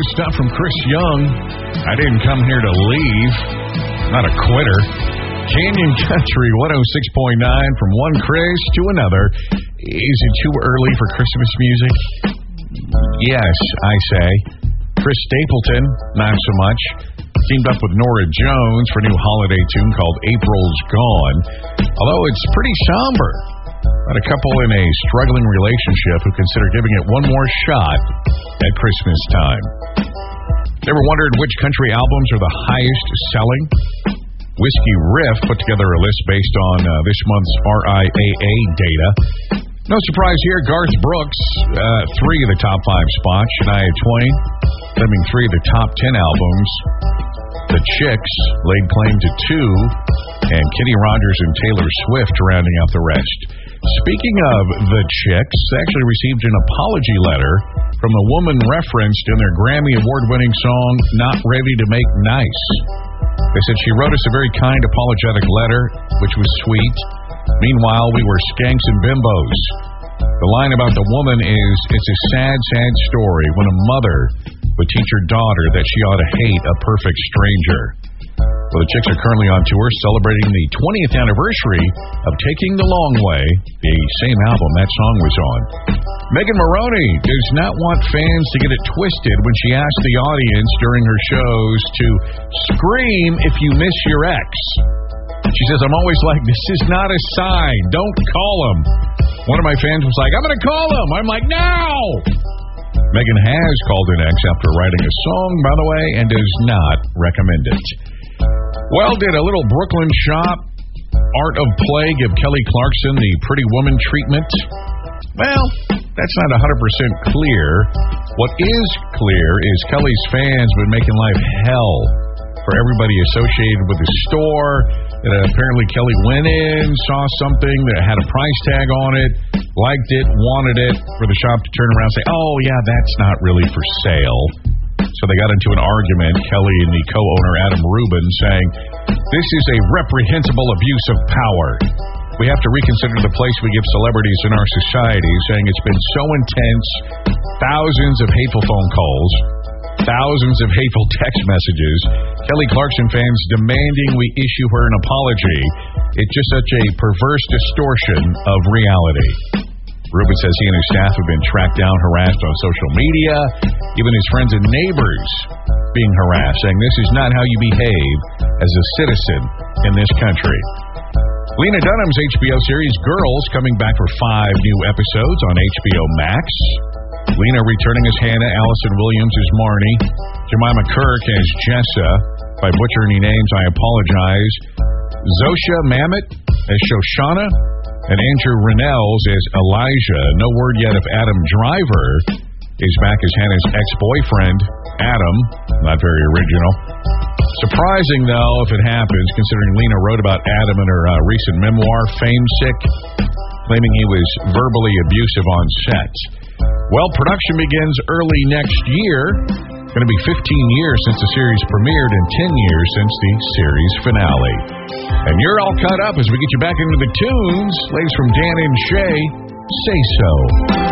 stuff from Chris Young. I didn't come here to leave. Not a quitter. Canyon Country 106.9 from one Chris to another. Is it too early for Christmas music? Yes, I say. Chris Stapleton, not so much. Teamed up with Norah Jones for a new holiday tune called April's Gone. Although it's pretty somber. About a couple in a struggling relationship who consider giving it one more shot at Christmas time. Ever wondered which country albums are the highest selling? Whiskey Riff put together a list based on this month's RIAA data. No surprise here, Garth Brooks, 3 of the top 5 spots. Shania Twain, claiming 3 of the top 10 albums. The Chicks laid claim to 2, and Kenny Rogers and Taylor Swift rounding out the rest. Speaking of the Chicks, they actually received an apology letter from the woman referenced in their Grammy Award-winning song, Not Ready to Make Nice. They said she wrote us a very kind apologetic letter, which was sweet. Meanwhile, we were skanks and bimbos. The line about the woman is, it's a sad, sad story when a mother would teach her daughter that she ought to hate a perfect stranger. Well, the Chicks are currently on tour celebrating the 20th anniversary of Taking the Long Way, the same album that song was on. Megan Moroney does not want fans to get it twisted when she asked the audience during her shows to scream if you miss your ex. She says, I'm always like, this is not a sign. Don't call him. One of my fans was like, I'm going to call him. I'm like, no! Megan has called an ex after writing a song, by the way, and does not recommend it. Well, did a little Brooklyn shop, Art of Play, give Kelly Clarkson the Pretty Woman treatment? Well, that's not 100% clear. What is clear is Kelly's fans have been making life hell for everybody associated with the store. Apparently Kelly went in, saw something that had a price tag on it, liked it, wanted it, for the shop to turn around and say, oh, yeah, that's not really for sale. So they got into an argument, Kelly and the co-owner Adam Rubin, saying, this is a reprehensible abuse of power. We have to reconsider the place we give celebrities in our society, saying it's been so intense, thousands of hateful phone calls, thousands of hateful text messages, Kelly Clarkson fans demanding we issue her an apology. It's just such a perverse distortion of reality. Rubin says he and his staff have been tracked down, harassed on social media, even his friends and neighbors being harassed, saying this is not how you behave as a citizen in this country. Lena Dunham's HBO series Girls coming back for 5 new episodes on HBO Max. Lena returning as Hannah, Allison Williams as Marnie, Jemima Kirk as Jessa. By butchering any names, I apologize. Zosha Mamet as Shoshana, and Andrew Rannells as Elijah. No word yet if Adam Driver is back as Hannah's ex-boyfriend, Adam. Not very original. Surprising, though, if it happens, considering Lena wrote about Adam in her recent memoir, Fame Sick, claiming he was verbally abusive on set. Well, production begins early next year. Going to be 15 years since the series premiered and 10 years since the series finale. And you're all caught up as we get you back into the tunes. Ladies from Dan and Shay, Say So.